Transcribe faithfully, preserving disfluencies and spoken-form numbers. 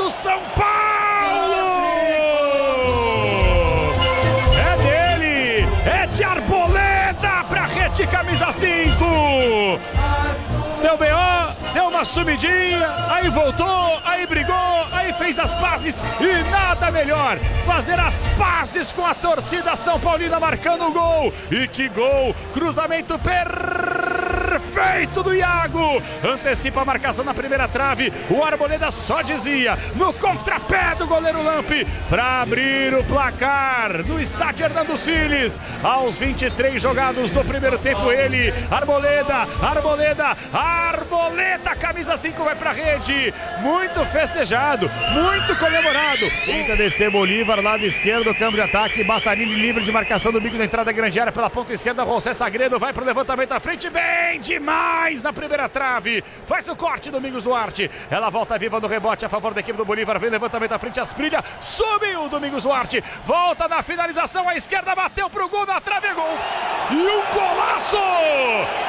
do São Paulo! É dele! É de Arboleda pra rede, camisa cinco! Deu B O, deu uma sumidinha, aí voltou, aí brigou, aí fez as pazes e nada melhor fazer as pazes com a torcida São Paulina marcando o gol. E que gol! Cruzamento perfeito do Iago, antecipa a marcação na primeira trave. O Arboleda só dizia no contrapé do goleiro Lampe para abrir o placar no estádio Hernando Siles. Aos vinte e três jogados do primeiro tempo, ele, Arboleda, Arboleda, Arboleda, camisa cinco vai pra rede. Muito festejado, muito comemorado. Tenta descer Bolívar, lado esquerdo, câmbio de ataque, Batarini livre de marcação do bico da entrada grande área pela ponta esquerda. José Sagredo vai pro levantamento à frente, bem demais na primeira trave. Faz o corte, Domingos Duarte. Ela volta viva no rebote a favor da equipe do Bolívar. Vem levantamento à frente, Asprilla. Subiu o Domingos Duarte. Volta na finalização à esquerda, bateu pro gol, na trave, é gol. E um golaço!